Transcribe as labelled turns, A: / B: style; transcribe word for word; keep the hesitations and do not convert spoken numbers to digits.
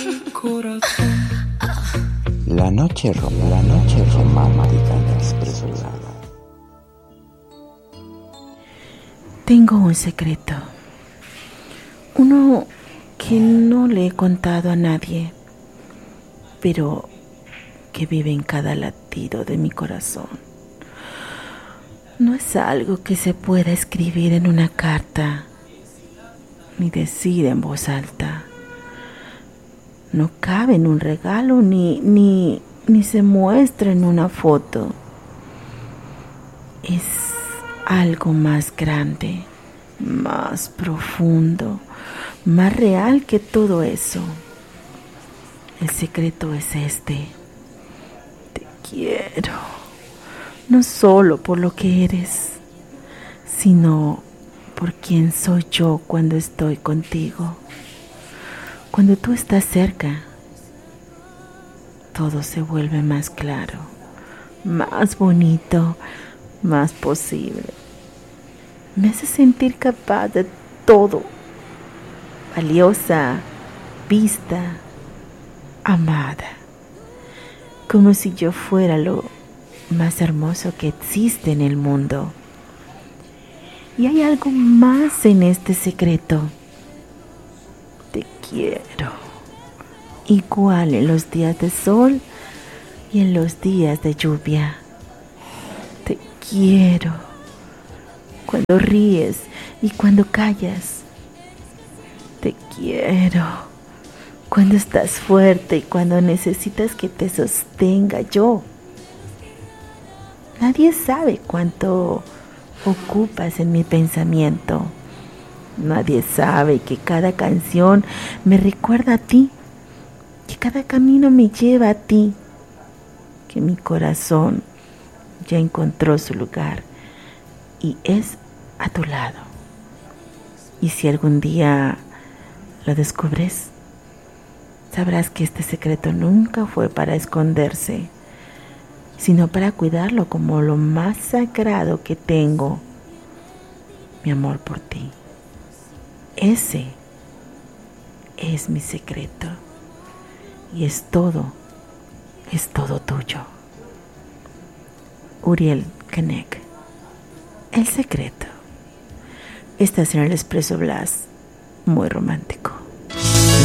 A: La noche, rom- la noche romántica en Expreso Lala.
B: Tengo un secreto. Uno que no le he contado a nadie, pero que vive en cada latido de mi corazón. No es algo que se pueda escribir en una carta, ni decir en voz alta. No cabe en un regalo, ni, ni, ni se muestra en una foto. Es algo más grande, más profundo, más real que todo eso. El secreto es este. Te quiero, no solo por lo que eres, sino por quien soy yo cuando estoy contigo. Cuando tú estás cerca, todo se vuelve más claro, más bonito, más posible. Me hace sentir capaz de todo, valiosa, vista, amada, como si yo fuera lo más hermoso que existe en el mundo. Y hay algo más en este secreto. Te quiero, igual en los días de sol y en los días de lluvia. Te quiero cuando ríes y cuando callas. Te quiero cuando estás fuerte y cuando necesitas que te sostenga yo. Nadie sabe cuánto ocupas en mi pensamiento. Nadie sabe que cada canción me recuerda a ti, que cada camino me lleva a ti, que mi corazón ya encontró su lugar y es a tu lado. Y si algún día lo descubres, sabrás que este secreto nunca fue para esconderse, sino para cuidarlo como lo más sagrado que tengo, mi amor por ti. Ese es mi secreto y es todo, es todo tuyo. Uriel Canek, El secreto. Estás en el Expreso Blas, muy romántico.